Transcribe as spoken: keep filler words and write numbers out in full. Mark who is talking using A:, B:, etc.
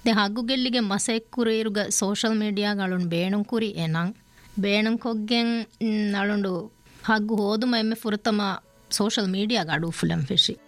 A: ದೆ ಹಗ್ಗು ಗೆಲ್ಲಿಗೆ ಮಸೆ ಕುರಿ ಇರುಗ ಸೋಷಲ್ ಮೀಡಿಯಾಗಳು ಬೇಣಂ ಕುರಿ ಏನಂ ಬೇಣಂ ಕೊಗ್ಗೆಂ ಅಳುಂಡು ಹಗ್ಗು ಹೋದು ಎಮ್ಮೆ ಫುರತಮ ಸೋಷಲ್ ಮೀಡಿಯಾಗ ಅಡು ಫುಲಂ ಫಿಶಿ